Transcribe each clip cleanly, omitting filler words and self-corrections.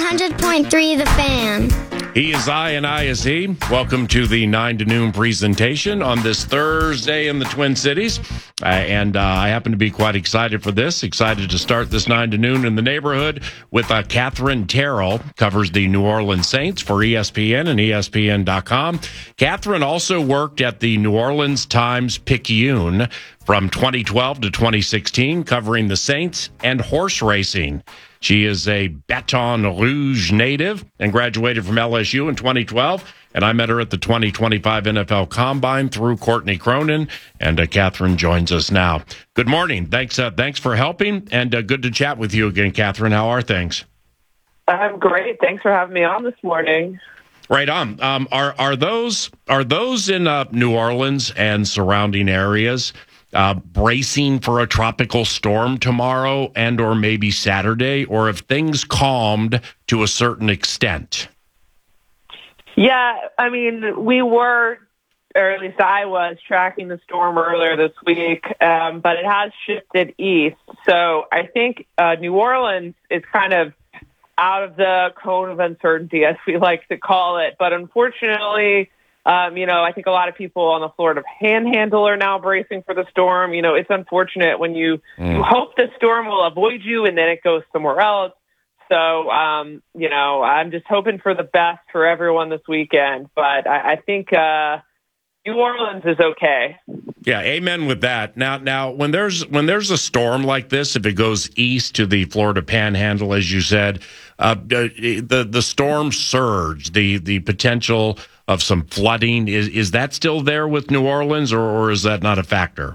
100.3 The Fan. He is I and I is he. Welcome to the 9 to noon presentation on this Thursday in the Twin Cities. I happen to be quite excited for this. Excited to start this 9 to noon in the neighborhood with Catherine Terrell, covers the New Orleans Saints for ESPN and ESPN.com. Catherine also worked at the New Orleans Times-Picayune from 2012 to 2016, covering the Saints and horse racing. She is a Baton Rouge native and graduated from LSU in 2012. And I met her at the 2025 NFL Combine through Courtney Cronin. And Catherine joins us now. Good morning. Thanks for helping. And good to chat with you again, Catherine. How are things? I'm great. Thanks for having me on this morning. Right on. Are those in New Orleans and surrounding areas bracing for a tropical storm tomorrow and or maybe Saturday, or have things calmed to a certain extent? Yeah, I mean, we were, or at least I was, tracking the storm earlier this week, but it has shifted east. So I think New Orleans is kind of out of the cone of uncertainty, as we like to call it. But unfortunately, I think a lot of people on the Florida Panhandle are now bracing for the storm. You know, it's unfortunate when you hope the storm will avoid you and then it goes somewhere else. So, I'm just hoping for the best for everyone this weekend. But I think New Orleans is okay. Yeah, amen with that. Now, when there's a storm like this, if it goes east to the Florida Panhandle, as you said, the storm surge, the potential of some flooding, is that still there with New Orleans, or is that not a factor?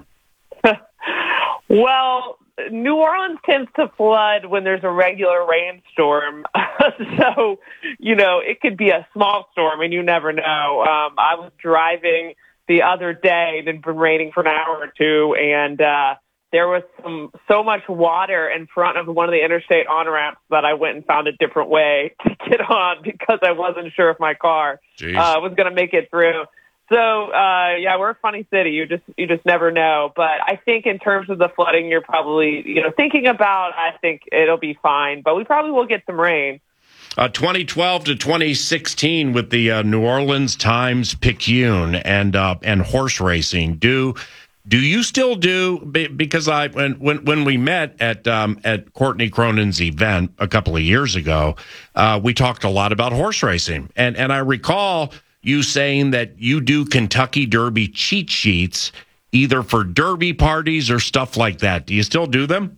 Well, New Orleans tends to flood when there's a regular rainstorm. So, it could be a small storm, and you never know. I was driving the other day, it had been raining for an hour or two, and there was so much water in front of one of the interstate on-ramps that I went and found a different way to get on because I wasn't sure if my car was going to make it through. So, we're a funny city. You just never know. But I think in terms of the flooding, you're probably, thinking about, I think it'll be fine. But we probably will get some rain. 2012 to 2016 with the New Orleans Times-Picayune and horse racing. Do you still do? Because when we met at Courtney Cronin's event a couple of years ago, we talked a lot about horse racing, and I recall you saying that you do Kentucky Derby cheat sheets either for Derby parties or stuff like that. Do you still do them?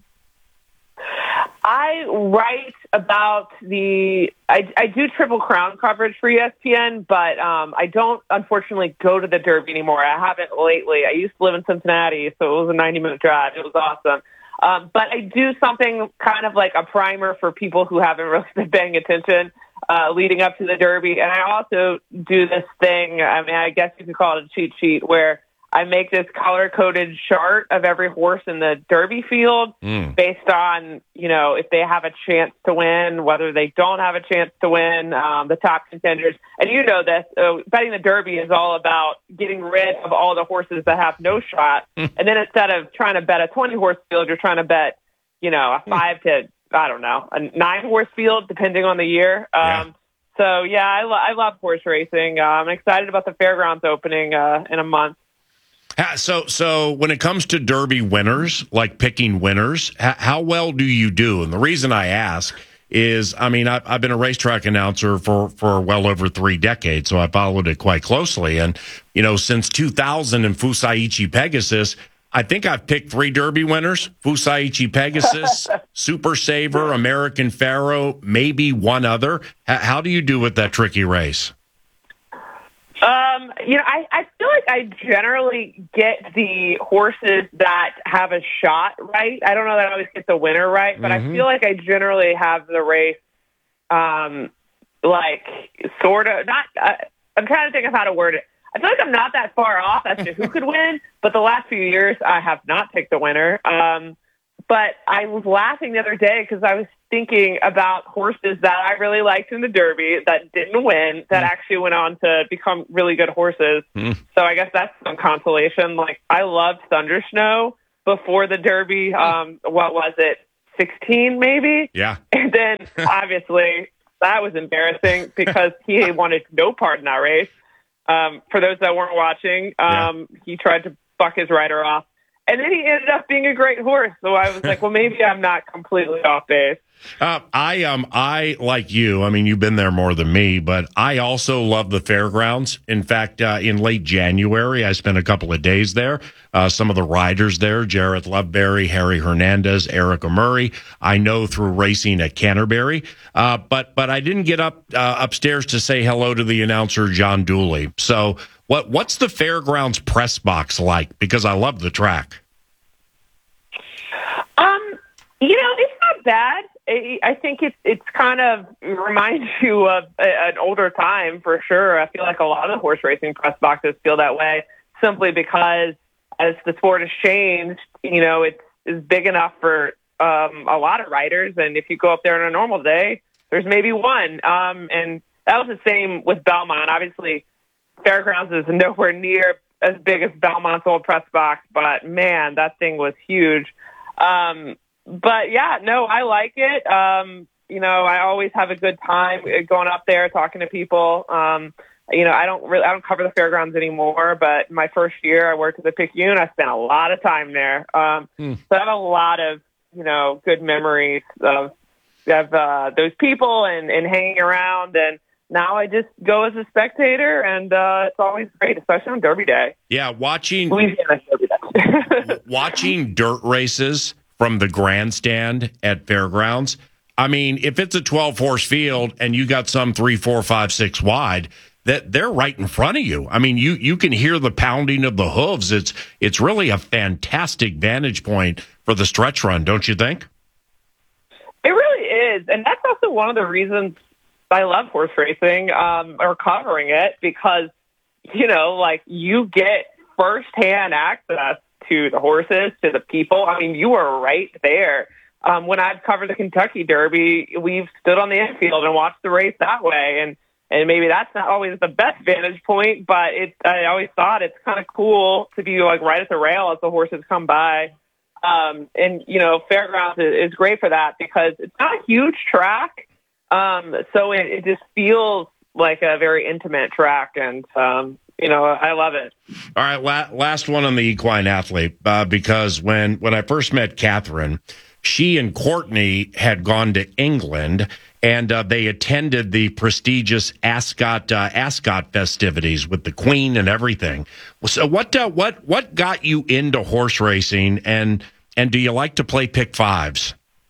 I write about I do Triple Crown coverage for ESPN, but I don't, unfortunately, go to the Derby anymore. I haven't lately. I used to live in Cincinnati, so it was a 90-minute drive. It was awesome. But I do something kind of like a primer for people who haven't really been paying attention leading up to the Derby. And I also do this thing, I guess you could call it a cheat sheet, where I make this color-coded chart of every horse in the Derby field based on, if they have a chance to win, whether they don't have a chance to win, the top contenders. And you know this, betting the Derby is all about getting rid of all the horses that have no shot. And then instead of trying to bet a 20-horse field, you're trying to bet, a 5 to, I don't know, a 9-horse field, depending on the year. So, I love horse racing. I'm excited about the fairgrounds opening in a month. So when it comes to Derby winners, like picking winners, how well do you do? And the reason I ask is, I've been a racetrack announcer for well over 3 decades, so I followed it quite closely. And, since 2000 in Fusaichi Pegasus, I think I've picked 3 Derby winners: Fusaichi Pegasus, Super Saver, American Pharoah, maybe one other. How do you do with that tricky race? I feel like I generally get the horses that have a shot right. I don't know that I always get the winner right, but I feel like I generally have the race, sort of, not, I'm trying to think of how to word it. I feel like I'm not that far off as to who could win, but the last few years I have not picked the winner. But I was laughing the other day because I was thinking about horses that I really liked in the Derby that didn't win, that actually went on to become really good horses. So I guess that's some consolation. Like, I loved Thunder Snow before the Derby. What was it? 16 maybe? Yeah. And then obviously That was embarrassing because he wanted no part in that race. For those that weren't watching, he tried to buck his rider off. And then he ended up being a great horse. So I was like, well, maybe I'm not completely off base. I like you. I mean, you've been there more than me, but I also love the fairgrounds. In fact, in late January, I spent a couple of days there. Some of the riders there, Jareth Loveberry, Harry Hernandez, Erica Murray, I know through racing at Canterbury. But I didn't get upstairs to say hello to the announcer, John Dooley. So what's the fairgrounds press box like? Because I love the track. It's not bad. I think it's kind of reminds you of an older time for sure. I feel like a lot of horse racing press boxes feel that way simply because as the sport has changed, it's big enough for a lot of riders. And if you go up there on a normal day, there's maybe one. And that was the same with Belmont. Obviously, Fairgrounds is nowhere near as big as Belmont's old press box, but man, that thing was huge. But yeah, no, I like it. I always have a good time going up there, talking to people. I don't cover the fairgrounds anymore, but my first year I worked at the Picayune. I spent a lot of time there. So I have a lot of, good memories of those people and hanging around. And now I just go as a spectator, and it's always great, especially on Derby Day. Yeah, watching Derby Day. watching dirt races from the grandstand at fairgrounds. I mean, if it's a 12-horse field and you got some 3, 4, 5, 6 wide, that they're right in front of you. I mean, you can hear the pounding of the hooves. It's really a fantastic vantage point for the stretch run, don't you think? It really is, and that's also one of the reasons I love horse racing or covering it because you get firsthand access to the horses, to the people. I mean, you are right there. When I've covered the Kentucky Derby, we've stood on the infield and watched the race that way. And maybe that's not always the best vantage point, but I always thought it's kind of cool to be like right at the rail as the horses come by. Fairgrounds is great for that because it's not a huge track. So it just feels like a very intimate track. And, I love it. All right, last one on the equine athlete, because when I first met Catherine, she and Courtney had gone to England, and they attended the prestigious Ascot festivities with the Queen and everything. So what got you into horse racing, and do you like to play pick fives?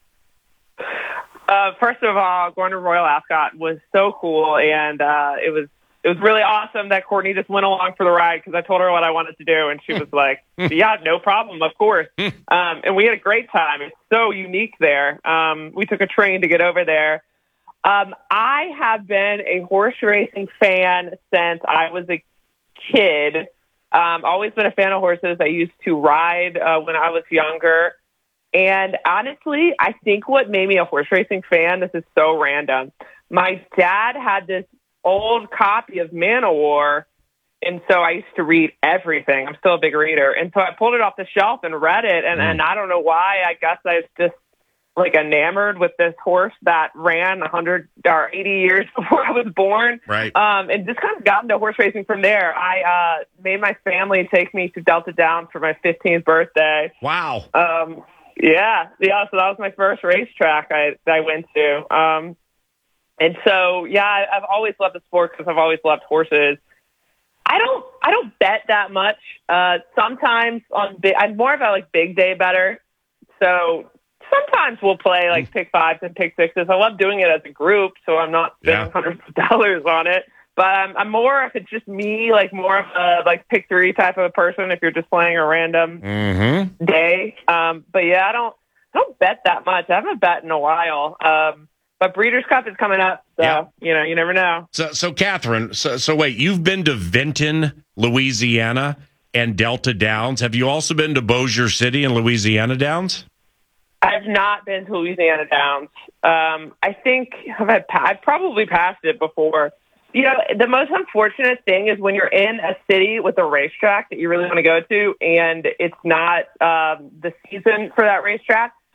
First of all, going to Royal Ascot was so cool, and it was really awesome that Courtney just went along for the ride because I told her what I wanted to do, and she was like, yeah, no problem, of course. And we had a great time. It's so unique there. We took a train to get over there. I have been a horse racing fan since I was a kid. Always been a fan of horses. I used to ride when I was younger. And honestly, I think what made me a horse racing fan, this is so random. My dad had this old copy of Man o' War, and so I used to read everything. I'm still a big reader. And so I pulled it off the shelf and read it, and I don't know why. I guess I was just enamored with this horse that ran 100 or 80 years before I was born. Right. And just kind of got into horse racing from there. I made my family take me to Delta Downs for my 15th birthday. Wow. Yeah. So that was my first racetrack I went to. And so, yeah, I've always loved the sport because I've always loved horses. I don't bet that much. Sometimes I'm more of a big day better. So sometimes we'll play pick fives and pick sixes. I love doing it as a group, so I'm not spending hundreds of dollars on it. But I'm more, if it's just me, more of a pick three type of a person. If you're just playing a random day, but yeah, I don't bet that much. I haven't bet in a while. But Breeders' Cup is coming up, so you never know. So Catherine, so wait, you've been to Vinton, Louisiana, and Delta Downs. Have you also been to Bossier City and Louisiana Downs? I've not been to Louisiana Downs. I think I've probably passed it before. The most unfortunate thing is when you're in a city with a racetrack that you really want to go to, and it's not the season for that racetrack.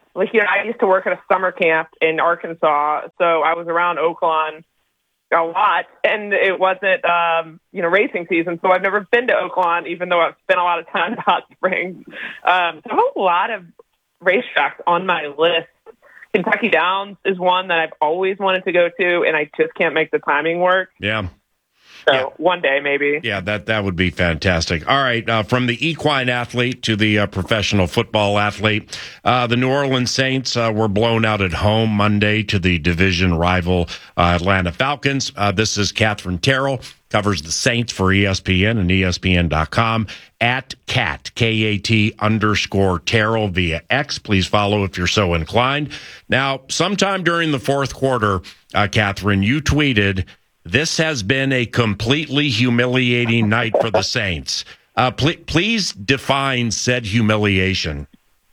I used to work at a summer camp in Arkansas, so I was around Oaklawn a lot, and it wasn't, racing season, so I've never been to Oaklawn, even though I've spent a lot of time in Hot Springs. So I have a lot of racetracks on my list. Kentucky Downs is one that I've always wanted to go to, and I just can't make the timing work. Yeah. So one day, maybe. Yeah, that would be fantastic. All right, from the equine athlete to the professional football athlete, the New Orleans Saints were blown out at home Monday to the division rival Atlanta Falcons. This is Catherine Terrell, covers the Saints for ESPN and ESPN.com, at Cat, Kat_Terrell via X. Please follow if you're so inclined. Now, sometime during the fourth quarter, Catherine, you tweeted, "This has been a completely humiliating night for the Saints." Please define said humiliation.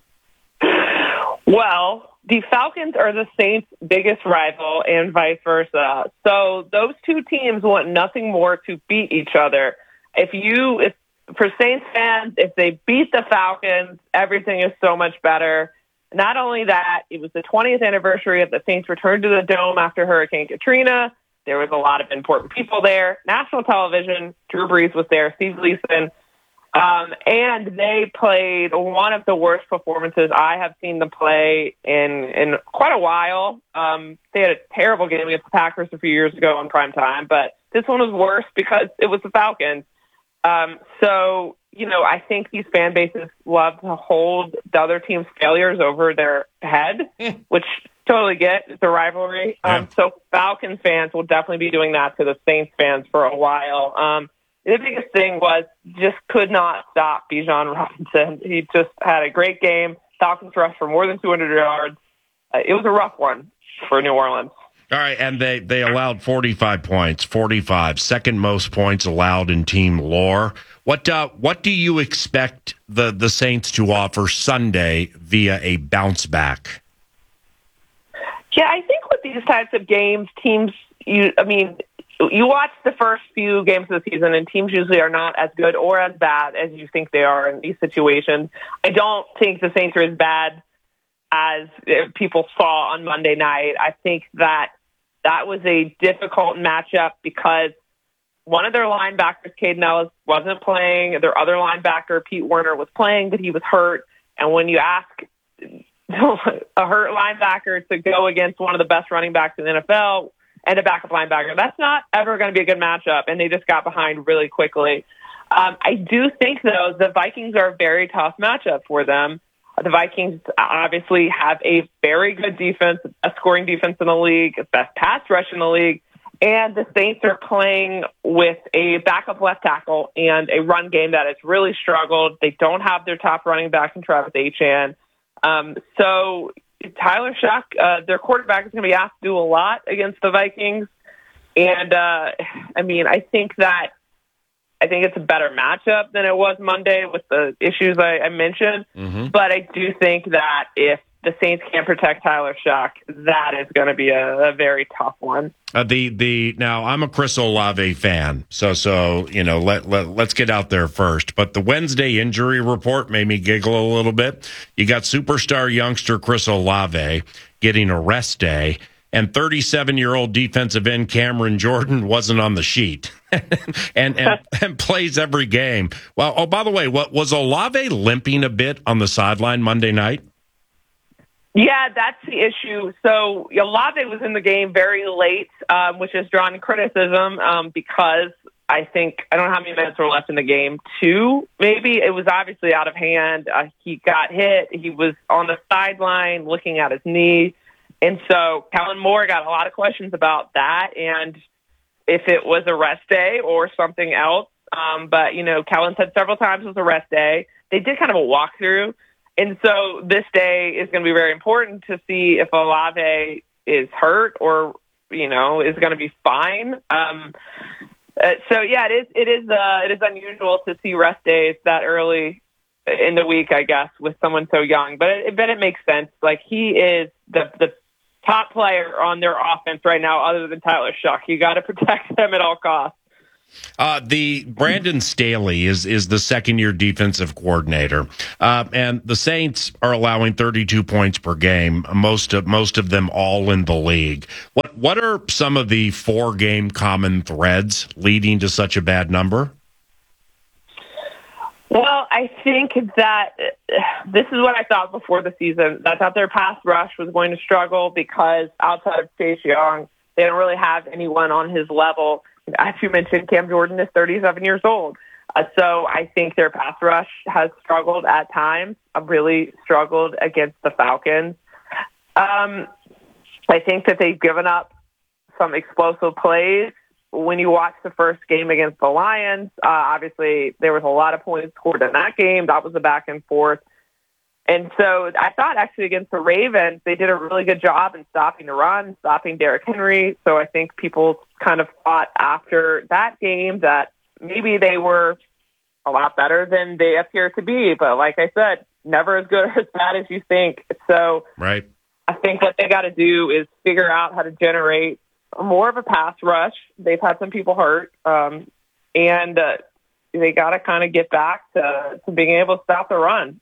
Well, the Falcons are the Saints' biggest rival and vice versa. So those two teams want nothing more to beat each other. For Saints fans, if they beat the Falcons, everything is so much better. Not only that, it was the 20th anniversary of the Saints' return to the Dome after Hurricane Katrina. There was a lot of important people there. National television, Drew Brees was there, Steve Gleason, and they played one of the worst performances I have seen them play in quite a while. They had a terrible game against the Packers a few years ago on prime time, but this one was worse because it was the Falcons. I think these fan bases love to hold the other team's failures over their head, which totally get. It's a rivalry. So Falcons fans will definitely be doing that to the Saints fans for a while. The biggest thing was just could not stop Bijan Robinson. He just had a great game. Falcons rushed for more than 200 yards. It was a rough one for New Orleans. All right, and they allowed 45 points, 45, second most points allowed in team lore. What do you expect the Saints to offer Sunday via a bounce back? Yeah, I think with these types of games, teams, you watch the first few games of the season, and teams usually are not as good or as bad as you think they are in these situations. I don't think the Saints are as bad as people saw on Monday night. I think that was a difficult matchup because one of their linebackers, Caden Ellis, wasn't playing. Their other linebacker, Pete Werner, was playing, but he was hurt. And when you ask a hurt linebacker to go against one of the best running backs in the NFL and a backup linebacker, that's not ever going to be a good matchup, and they just got behind really quickly. I do think, though, the Vikings are a very tough matchup for them. The Vikings obviously have a very good defense, a scoring defense in the league, best pass rush in the league, and the Saints are playing with a backup left tackle and a run game that has really struggled. They don't have their top running back in Travis Etienne. So Tyler Shuck, their quarterback, is going to be asked to do a lot against the Vikings. And, I think it's a better matchup than it was Monday with the issues I mentioned. Mm-hmm. But I do think that if the Saints can't protect Tyler Shuck, that is going to be a very tough one. Now I'm a Chris Olave fan, so let's get out there first. But the Wednesday injury report made me giggle a little bit. You got superstar youngster Chris Olave getting a rest day, and 37-year-old defensive end Cameron Jordan wasn't on the sheet and plays every game. Well, oh, by the way, what was Olave limping a bit on the sideline Monday night? Yeah, that's the issue. So Olave was in the game very late, which has drawn criticism because I don't know how many minutes were left in the game. 2, maybe. It was obviously out of hand. He got hit. He was on the sideline looking at his knee. And so Kellen Moore got a lot of questions about that and if it was a rest day or something else. But Kellen said several times it was a rest day. They did kind of a walkthrough. And so this day is going to be very important to see if Olave is hurt or, is going to be fine. It is unusual to see rest days that early in the week, I guess, with someone so young. But it makes sense. Like, he is the top player on their offense right now other than Tyler Shuck. You got to protect him at all costs. The Brandon Staley is the second-year defensive coordinator, and the Saints are allowing 32 points per game. Most of them all in the league. What are some of the 4-game common threads leading to such a bad number? Well, I think that this is what I thought before the season. I thought their pass rush was going to struggle because outside of Chase Young, they don't really have anyone on his level. As you mentioned, Cam Jordan is 37 years old. So I think their pass rush has struggled at times. I've really struggled against the Falcons. I think that they've given up some explosive plays. When you watch the first game against the Lions, obviously there was a lot of points scored in that game. That was a back and forth. And so I thought actually against the Ravens, they did a really good job in stopping the run, stopping Derrick Henry. So I think people kind of thought after that game that maybe they were a lot better than they appear to be. But like I said, never as good or as bad as you think. So right. I think what they got to do is figure out how to generate more of a pass rush. They've had some people hurt, and they got to kind of get back to being able to stop the run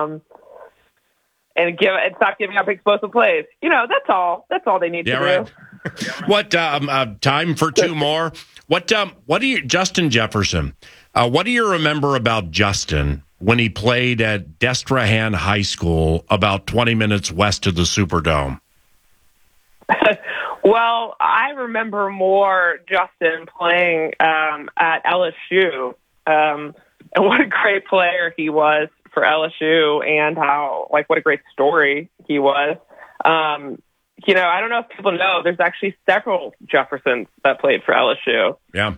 and stop giving up explosive plays. That's all they need to do. What time for two more? What do you, Justin Jefferson? What do you remember about Justin when he played at Destrehan High School, about 20 minutes west of the Superdome? Well, I remember more Justin playing at LSU, and what a great player he was for LSU, and what a great story he was. I don't know if people know, there's actually several Jeffersons that played for LSU. Yeah.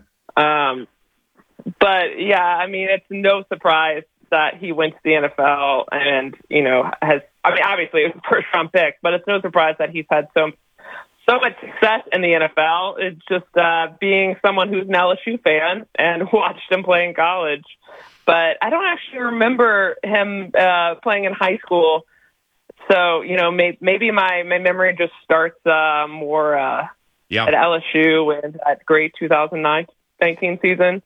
But yeah, I mean, it's no surprise that he went to the NFL and, obviously it was a first round pick, but it's no surprise that he's had so much success in the NFL. It's just being someone who's an LSU fan and watched him play in college. But I don't actually remember him playing in high school. So, maybe my memory just starts more at LSU and that great 2019 season.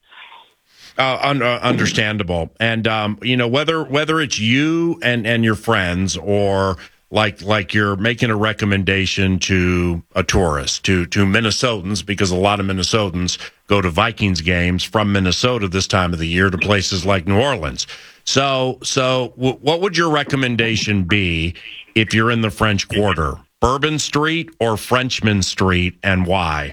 Understandable. And, whether it's you and your friends or like you're making a recommendation to a tourist, to Minnesotans, because a lot of Minnesotans go to Vikings games from Minnesota this time of the year to places like New Orleans. So what would your recommendation be if you're in the French Quarter? Bourbon Street or Frenchman Street, and why?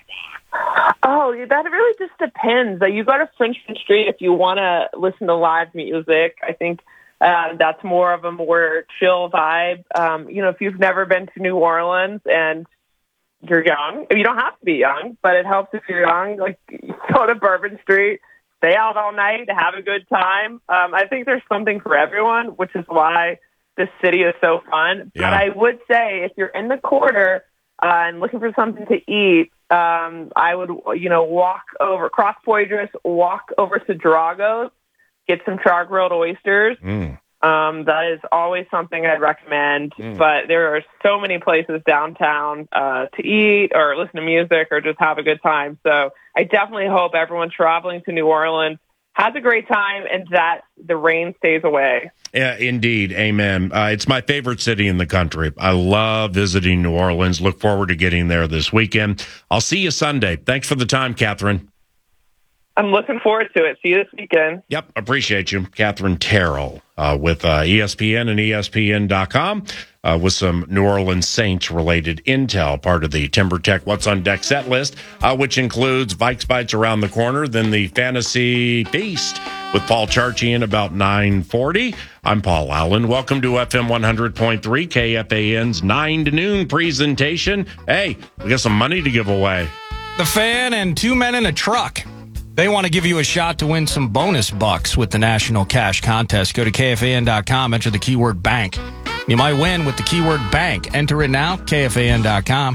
Oh, that really just depends. You go to Frenchman Street if you want to listen to live music. I think that's more of a more chill vibe. If you've never been to New Orleans and you're young, you don't have to be young, but it helps if you're young. Go to Bourbon Street, stay out all night, have a good time. I think there's something for everyone, which is why this city is so fun. Yeah. But I would say if you're in the Quarter and looking for something to eat, I would, walk over, cross Poydras, walk over to Drago's, get some char-grilled oysters. That is always something I'd recommend. But there are so many places downtown to eat or listen to music or just have a good time. So I definitely hope everyone traveling to New Orleans has a great time and that the rain stays away. Yeah, indeed. Amen. It's my favorite city in the country. I love visiting New Orleans. Look forward to getting there this weekend. I'll see you Sunday. Thanks for the time, Catherine. I'm looking forward to it. See you this weekend. Yep, appreciate you. Catherine Terrell with ESPN and ESPN.com with some New Orleans Saints-related intel, part of the TimberTech What's on Deck set list, which includes Vikes Bites around the corner, then the Fantasy Feast with Paul Charchi in about 9:40. I'm Paul Allen. Welcome to FM 100.3, KFAN's 9 to noon presentation. Hey, we got some money to give away. The Fan and two men in a truck. They want to give you a shot to win some bonus bucks with the National Cash Contest. Go to KFAN.com, enter the keyword bank. You might win with the keyword bank. Enter it now, KFAN.com.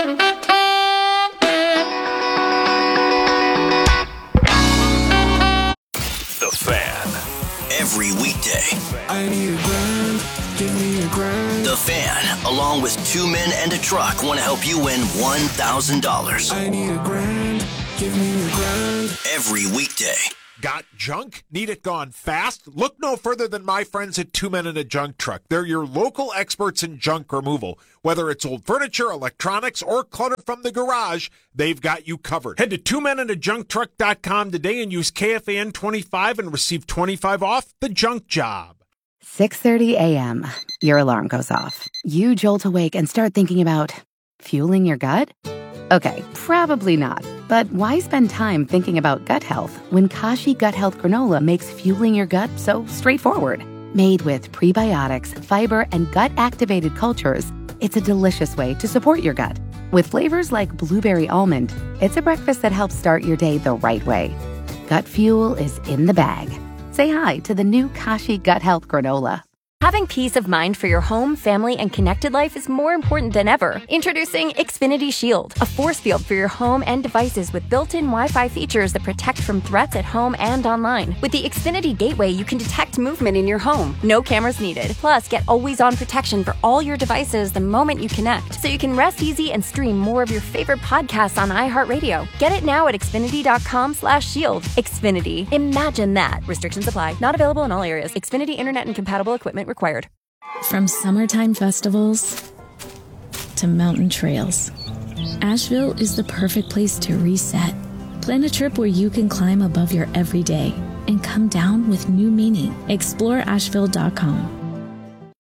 The Fan. Every weekday. I need a grand, give me a grand. The Fan, along with two men and a truck, want to help you win $1,000. I need a grand. Give me a grand. Every weekday. Got junk? Need it gone fast? Look no further than my friends at Two Men in a Junk Truck. They're your local experts in junk removal. Whether it's old furniture, electronics, or clutter from the garage, they've got you covered. Head to twomeninajuncktruck.com today and use KFAN25 and receive 25 off the junk job. 6:30 a.m. Your alarm goes off. You jolt awake and start thinking about fueling your gut? Okay, probably not. But why spend time thinking about gut health when Kashi Gut Health Granola makes fueling your gut so straightforward? Made with prebiotics, fiber, and gut-activated cultures, it's a delicious way to support your gut. With flavors like blueberry almond, it's a breakfast that helps start your day the right way. Gut fuel is in the bag. Say hi to the new Kashi Gut Health Granola. Having peace of mind for your home, family, and connected life is more important than ever. Introducing Xfinity Shield, a force field for your home and devices with built-in Wi-Fi features that protect from threats at home and online. With the Xfinity Gateway, you can detect movement in your home. No cameras needed. Plus, get always-on protection for all your devices the moment you connect, so you can rest easy and stream more of your favorite podcasts on iHeartRadio. Get it now at Xfinity.com/shield. Xfinity. Imagine that. Restrictions apply. Not available in all areas. Xfinity Internet and compatible equipment required. From summertime festivals to mountain trails, Asheville is the perfect place to reset. Plan a trip where you can climb above your everyday and come down with new meaning. Explore Asheville.com.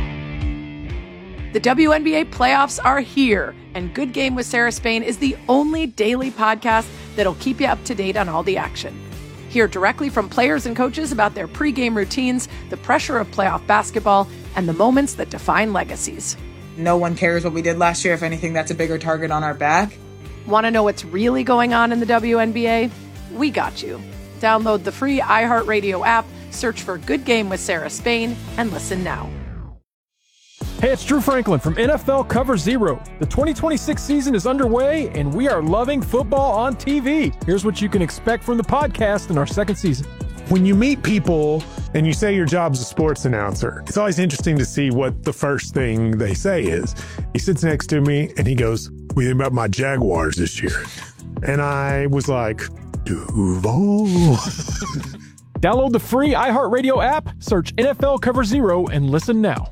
The WNBA playoffs are here, and Good Game with Sarah Spain is the only daily podcast that'll keep you up to date on all the action. Hear directly from players and coaches about their pregame routines, the pressure of playoff basketball, and the moments that define legacies. No one cares what we did last year. If anything, that's a bigger target on our back. Want to know what's really going on in the WNBA? We got you. Download the free iHeartRadio app, search for Good Game with Sarah Spain, and listen now. Hey, it's Drew Franklin from NFL Cover Zero. The 2026 season is underway, and we are loving football on TV. Here's what you can expect from the podcast in our second season. When you meet people and you say your job's a sports announcer, it's always interesting to see what the first thing they say is. He sits next to me, and he goes, "What do you think about my Jaguars this year?" And I was like, Duval. Download the free iHeartRadio app, search NFL Cover Zero, and listen now.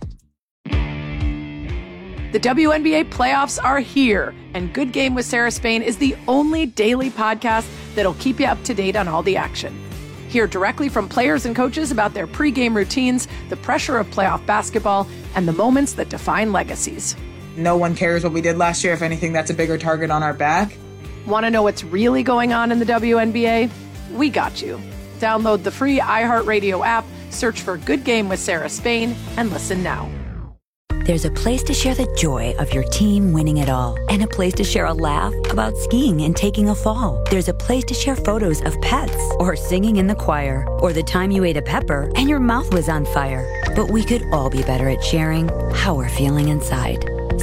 The WNBA playoffs are here, and Good Game with Sarah Spain is the only daily podcast that'll keep you up to date on all the action. Hear directly from players and coaches about their pregame routines, the pressure of playoff basketball, and the moments that define legacies. No one cares what we did last year. If anything, that's a bigger target on our back. Want to know what's really going on in the WNBA? We got you. Download the free iHeartRadio app, search for Good Game with Sarah Spain, and listen now. There's a place to share the joy of your team winning it all, and a place to share a laugh about skiing and taking a fall. There's a place to share photos of pets, or singing in the choir, or the time you ate a pepper and your mouth was on fire. But we could all be better at sharing how we're feeling inside.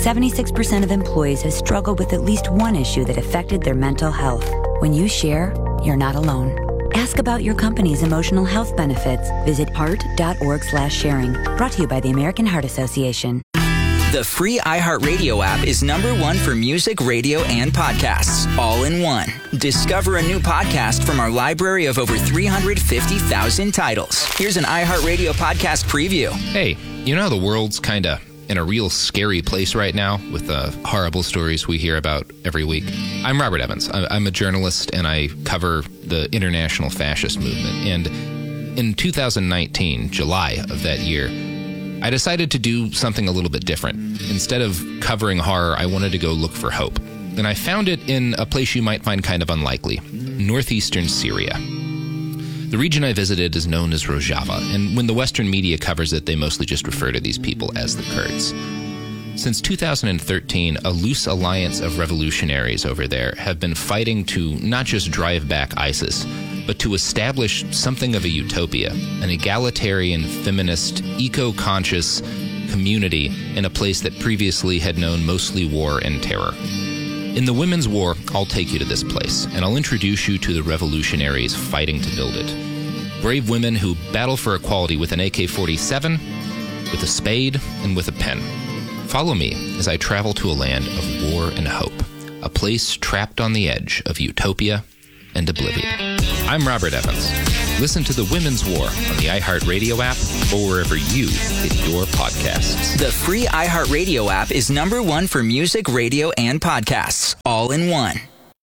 76% of employees have struggled with at least one issue that affected their mental health. When you share, you're not alone. Ask about your company's emotional health benefits. Visit heart.org/sharing. Brought to you by the American Heart Association. The free iHeartRadio app is #1 for music, radio, and podcasts, all in one. Discover a new podcast from our library of over 350,000 titles. Here's an iHeartRadio podcast preview. Hey, you know how the world's kind of in a real scary place right now with the horrible stories we hear about every week? I'm Robert Evans. I'm a journalist, and I cover the international fascist movement. And in 2019, July of that year, I decided to do something a little bit different. Instead of covering horror, I wanted to go look for hope. And I found it in a place you might find kind of unlikely, northeastern Syria. The region I visited is known as Rojava, and when the Western media covers it, they mostly just refer to these people as the Kurds. Since 2013, a loose alliance of revolutionaries over there have been fighting to not just drive back ISIS, but to establish something of a utopia, an egalitarian, feminist, eco-conscious community in a place that previously had known mostly war and terror. In the Women's War, I'll take you to this place, and I'll introduce you to the revolutionaries fighting to build it. Brave women who battle for equality with an AK-47, with a spade, and with a pen. Follow me as I travel to a land of war and hope, a place trapped on the edge of utopia and oblivion. I'm Robert Evans. Listen to The Women's War on the iHeartRadio app or wherever you get your podcasts. The free iHeartRadio app is #1 for music, radio, and podcasts, all in one.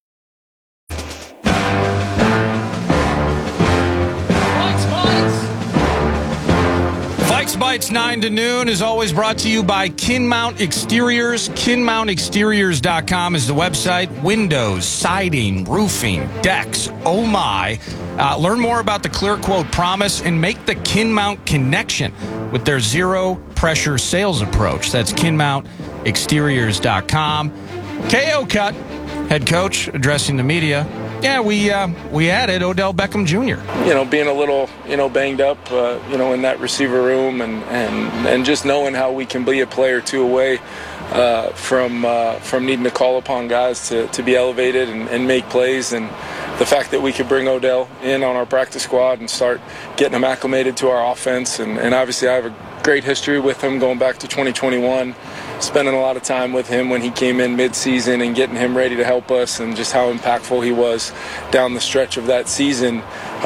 Fikes Bites 9 to noon is always brought to you by Kinmount Exteriors. KinmountExteriors.com is the website. Windows, siding, roofing, decks. Oh my. Learn more about the Clear Quote Promise and make the Kinmount connection with their zero pressure sales approach. That's KinmountExteriors.com. KO Cut, head coach, addressing the media. Yeah, we added Odell Beckham Jr. Being a little, banged up, in that receiver room and just knowing how we can be a play or two away from needing to call upon guys to be elevated and make plays. And the fact that we could bring Odell in on our practice squad and start getting him acclimated to our offense. And obviously I have a great history with him going back to 2021. Spending a lot of time with him when he came in mid-season and getting him ready to help us, and just how impactful he was down the stretch of that season.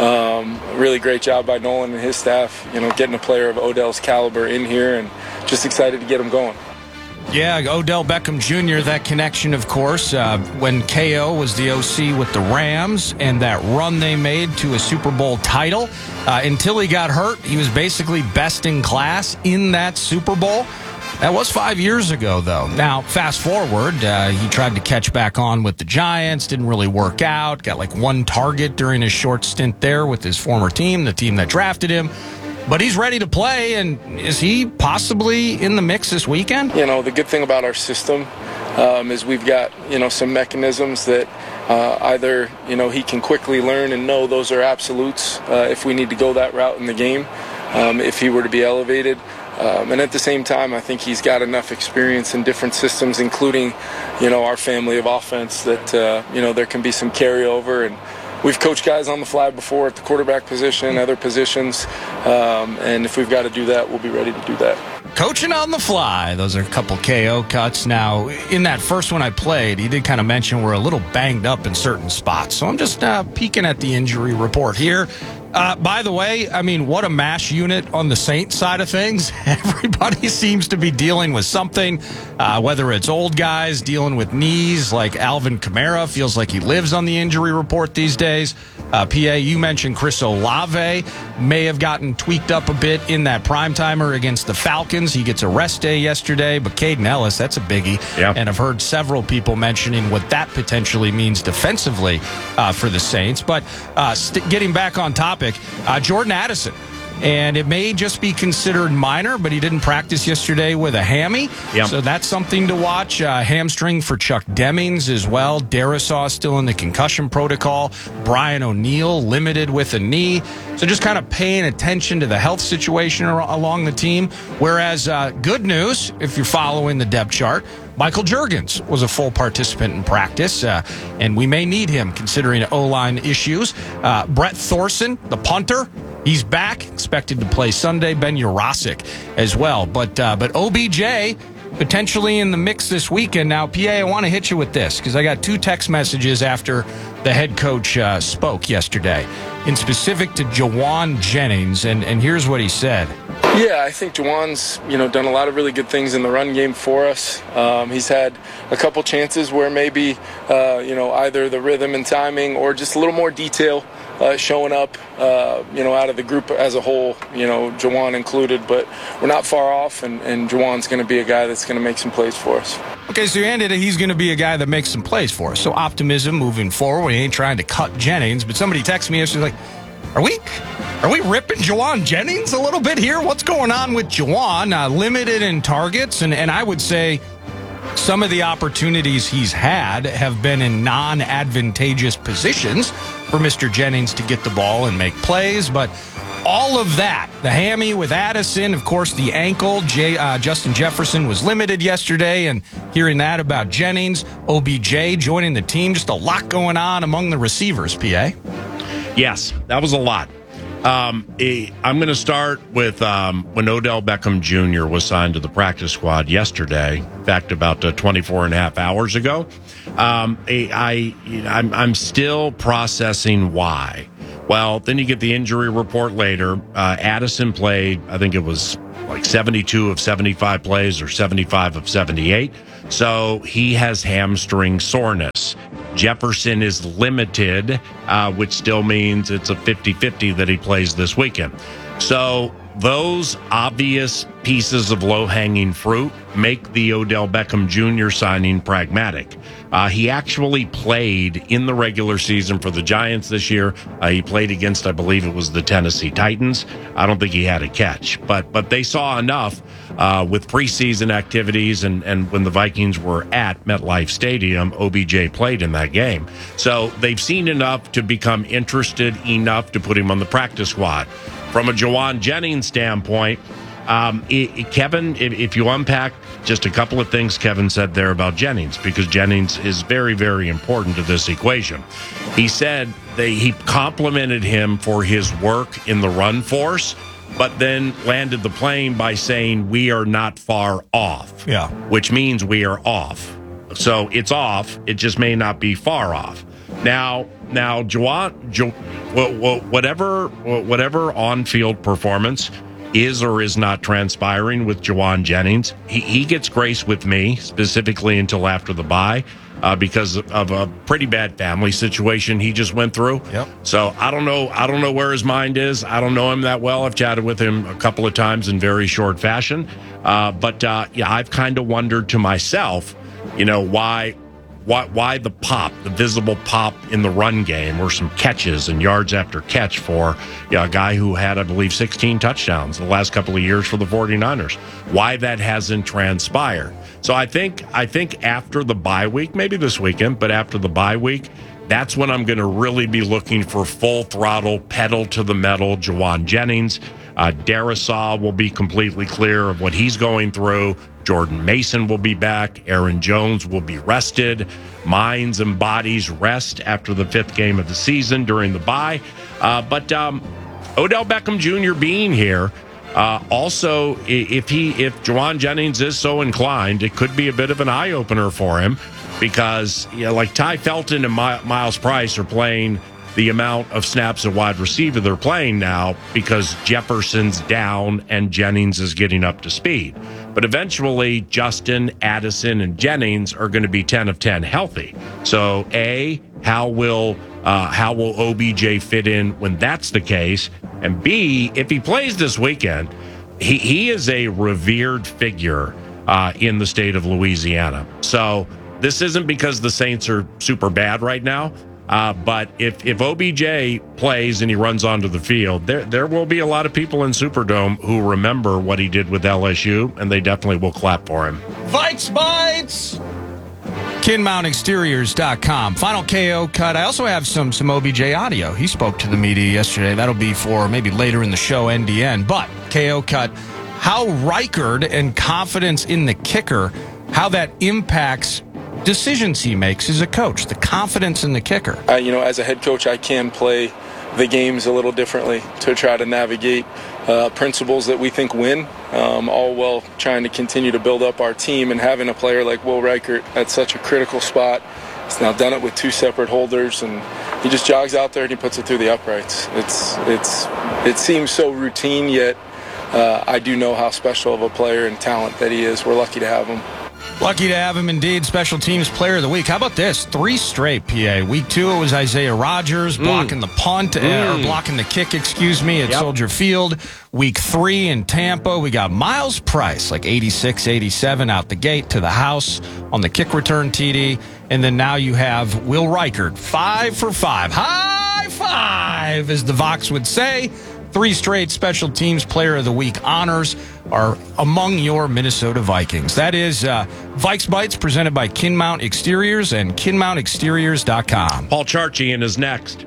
Really great job by Nolan and his staff, getting a player of Odell's caliber in here, and just excited to get him going. Yeah, Odell Beckham Jr., that connection, of course, when KO was the OC with the Rams and that run they made to a Super Bowl title. Until he got hurt, he was basically best in class in that Super Bowl. That was 5 years ago, though. Now, fast forward, he tried to catch back on with the Giants, didn't really work out, got like one target during his short stint there with his former team, the team that drafted him. But he's ready to play, and is he possibly in the mix this weekend? The good thing about our system is we've got, some mechanisms that either, he can quickly learn and know those are absolutes if we need to go that route in the game, if he were to be elevated. And at the same time, I think he's got enough experience in different systems, including, our family of offense, that, there can be some carryover. And we've coached guys on the fly before at the quarterback position, other positions. And if we've got to do that, we'll be ready to do that. Coaching on the fly. Those are a couple KO cuts. Now, in that first one I played, he did kind of mention we're a little banged up in certain spots. So I'm just peeking at the injury report here. By the way, what a mash unit on the Saints side of things. Everybody seems to be dealing with something, whether it's old guys dealing with knees, like Alvin Kamara feels like he lives on the injury report these days. PA, you mentioned Chris Olave may have gotten tweaked up a bit in that primetimer against the Falcons. He gets a rest day yesterday, but Caden Ellis, that's a biggie. Yeah. And I've heard several people mentioning what that potentially means defensively for the Saints. But getting back on topic, Jordan Addison. And it may just be considered minor, but he didn't practice yesterday with a hammy. Yep. So that's something to watch. Hamstring for Chuck Demings as well. Darisaw still in the concussion protocol. Brian O'Neill limited with a knee. So just kind of paying attention to the health situation along the team. Whereas good news, if you're following the depth chart, Michael Juergens was a full participant in practice, and we may need him considering O-line issues. Brett Thorson, the punter, he's back, expected to play Sunday. Ben Yurosek as well. But OBJ potentially in the mix this weekend. Now, PA, I want to hit you with this because I got two text messages after the head coach spoke yesterday, in specific to Jauan Jennings, and here's what he said. Yeah, I think Juwan's, done a lot of really good things in the run game for us. He's had a couple chances where maybe, either the rhythm and timing or just a little more detail showing up, out of the group as a whole, Jauan included. But we're not far off, and Juwan's going to be a guy that's going to make some plays for us. Okay, so you ended it. He's going to be a guy that makes some plays for us. So optimism moving forward. We ain't trying to cut Jennings, but somebody texted me yesterday like, Are we ripping Jauan Jennings a little bit here? What's going on with Jauan? Limited in targets, and I would say some of the opportunities he's had have been in non-advantageous positions for Mr. Jennings to get the ball and make plays, but all of that, the hammy with Addison, of course, the ankle, Justin Jefferson was limited yesterday, and hearing that about Jennings, OBJ joining the team, just a lot going on among the receivers, PA. Yes, that was a lot. I'm going to start with when Odell Beckham Jr. was signed to the practice squad yesterday. In fact, about 24 and a half hours ago. I'm still processing why. Well, then you get the injury report later. Addison played, I think it was like 72 of 75 plays or 75 of 78. So he has hamstring soreness. Jefferson is limited, which still means it's a 50-50 that he plays this weekend. So those obvious pieces of low-hanging fruit make the Odell Beckham Jr. signing pragmatic. He actually played in the regular season for the Giants this year. He played against, I believe it was the Tennessee Titans. I don't think he had a catch, but they saw enough with preseason activities, and when the Vikings were at MetLife Stadium, OBJ played in that game. So they've seen enough to become interested enough to put him on the practice squad. From a Jauan Jennings standpoint, Kevin, if you unpack just a couple of things Kevin said there about Jennings, because Jennings is very, very important to this equation. He said he complimented him for his work in the run force, but then landed the plane by saying we are not far off. Yeah. Which means we are off. So it's off. It just may not be far off. Now, whatever on-field performance is or is not transpiring with Jauan Jennings, he gets grace with me, specifically until after the bye, because of a pretty bad family situation he just went through. Yep. So I don't know where his mind is. I don't know him that well. I've chatted with him a couple of times in very short fashion. But I've kind of wondered to myself, why the pop, the visible pop in the run game, or some catches and yards after catch for a guy who had, I believe, 16 touchdowns the last couple of years for the 49ers. Why that hasn't transpired. So I think after the bye week, maybe this weekend, but after the bye week, that's when I'm going to really be looking for full throttle, pedal to the metal Jauan Jennings. Darrisaw will be completely clear of what he's going through. Jordan Mason will be back. Aaron Jones will be rested. Minds and bodies rest after the 5th game of the season during the bye. But Odell Beckham Jr. being here, also, if Jauan Jennings is so inclined, it could be a bit of an eye-opener for him, because like Ty Felton and Miles Price are playing the amount of snaps at wide receiver they're playing now because Jefferson's down and Jennings is getting up to speed. But eventually, Justin, Addison, and Jennings are going to be 10 of 10 healthy. So, how will OBJ fit in when that's the case? And B, if he plays this weekend, he is a revered figure in the state of Louisiana. So this isn't because the Saints are super bad right now. But if OBJ plays and he runs onto the field, there will be a lot of people in Superdome who remember what he did with LSU, and they definitely will clap for him. Vikes Bites! KinMountExteriors.com. Final KO cut. I also have some OBJ audio. He spoke to the media yesterday. That'll be for maybe later in the show, NDN. But KO cut, how Reichard and confidence in the kicker, how that impacts decisions he makes as a coach, the confidence in the kicker. As a head coach, I can play the games a little differently to try to navigate principles that we think win, all while trying to continue to build up our team. And having a player like Will Reichard at such a critical spot, he's now done it with 2 separate holders, and he just jogs out there and he puts it through the uprights. It seems so routine, yet I do know how special of a player and talent that he is. We're lucky to have him. Lucky to have him, indeed. Special Teams Player of the Week. How about this? 3 straight, PA. Week 2, it was Isaiah Rodgers blocking the punt, or blocking the kick, at Soldier Field. Week 3 in Tampa, we got Miles Price, like 86, 87 out the gate to the house on the kick return TD. And then now you have Will Reichard, 5 for 5. High five, as the Vox would say. 3 straight Special Teams Player of the Week honors are among your Minnesota Vikings. That is Vikes Bites, presented by KinMount Exteriors and KinMountExteriors.com. Paul Charchian is next.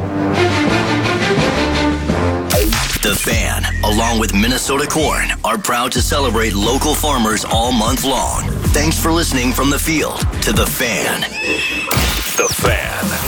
The Fan, along with Minnesota Corn, are proud to celebrate local farmers all month long. Thanks for listening from the field to The Fan. The Fan.